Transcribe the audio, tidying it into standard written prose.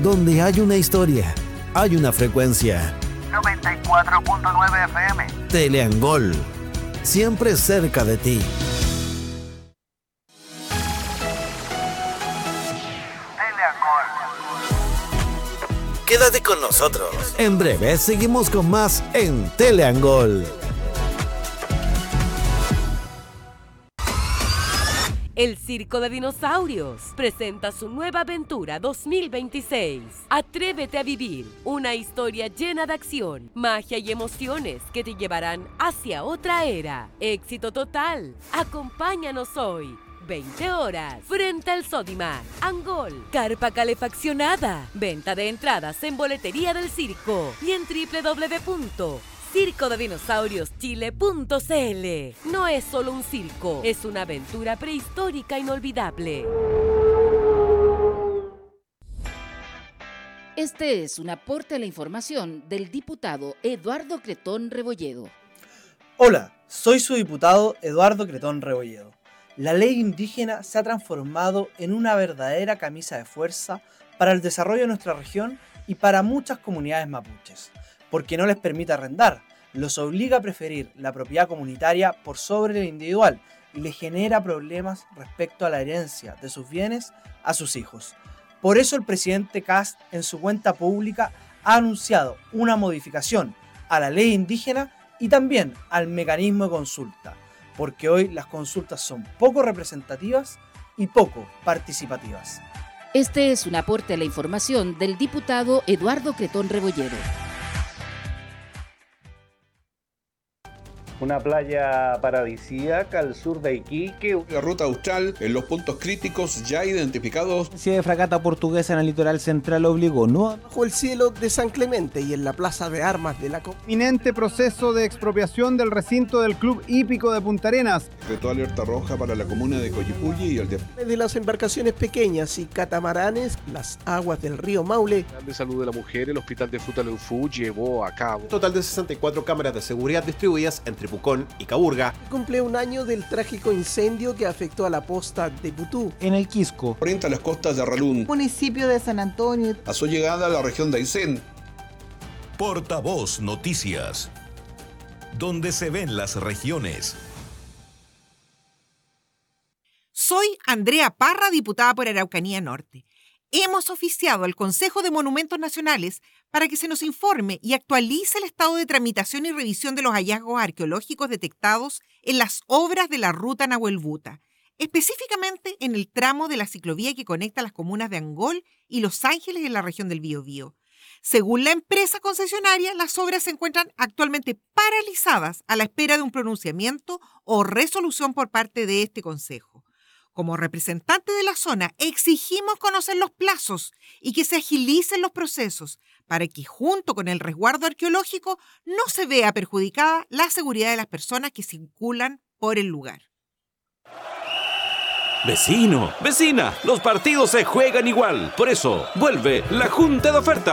Donde hay una historia, hay una frecuencia. 94.9 FM. Teleangol, siempre cerca de ti. Quédate con nosotros. En breve seguimos con más en Teleangol. El Circo de Dinosaurios presenta su nueva aventura 2026. Atrévete a vivir una historia llena de acción, magia y emociones que te llevarán hacia otra era. Éxito total. Acompáñanos hoy. 20 horas, frente al Sodimac, Angol, carpa calefaccionada, venta de entradas en boletería del circo y en www.circodedinosaurioschile.cl. No es solo un circo, es una aventura prehistórica inolvidable. Este es un aporte a la información del diputado Eduardo Cretón Rebolledo. Hola, soy su diputado Eduardo Cretón Rebolledo. La ley indígena se ha transformado en una verdadera camisa de fuerza para el desarrollo de nuestra región y para muchas comunidades mapuches, porque no les permite arrendar, los obliga a preferir la propiedad comunitaria por sobre la individual y les genera problemas respecto a la herencia de sus bienes a sus hijos. Por eso el presidente Kast en su cuenta pública ha anunciado una modificación a la ley indígena y también al mecanismo de consulta, porque hoy las consultas son poco representativas y poco participativas. Este es un aporte a la información del diputado Eduardo Cretón Rebolledo. Una playa paradisíaca al sur de Iquique. La ruta austral en los puntos críticos ya identificados. La de fragata portuguesa en el litoral central obligó bajo el cielo de San Clemente y en la plaza de armas de la inminente proceso de expropiación del recinto del Club Hípico de Punta Arenas. Decretó alerta roja para la comuna de Coyipulli y el de las embarcaciones pequeñas y catamaranes, las aguas del río Maule. De Salud de la Mujer, el Hospital de Futaleufú llevó a cabo. Total de 64 cámaras de seguridad distribuidas entre Pucón y Caburga. Cumple un año del trágico incendio que afectó a la posta de Putú. En el Quisco. Frente a las costas de Arralún. Municipio de San Antonio. A su llegada a la región de Aysén. Portavoz Noticias. Donde se ven las regiones. Soy Andrea Parra, diputada por Araucanía Norte. Hemos oficiado al Consejo de Monumentos Nacionales para que se nos informe y actualice el estado de tramitación y revisión de los hallazgos arqueológicos detectados en las obras de la ruta Nahuelbuta, específicamente en el tramo de la ciclovía que conecta las comunas de Angol y Los Ángeles en la región del Biobío. Según la empresa concesionaria, las obras se encuentran actualmente paralizadas a la espera de un pronunciamiento o resolución por parte de este Consejo. Como representante de la zona, exigimos conocer los plazos y que se agilicen los procesos para que, junto con el resguardo arqueológico, no se vea perjudicada la seguridad de las personas que circulan por el lugar. Vecino, vecina, los partidos se juegan igual. Por eso, vuelve la Junta de Ofertas.